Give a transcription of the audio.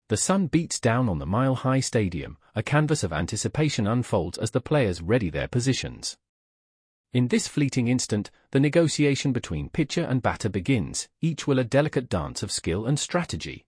The sun beats down on the mile-high stadium, a canvas of anticipation unfolds as the players ready their positions. In this fleeting instant, the negotiation between pitcher and batter begins, each will a delicate dance of skill and strategy.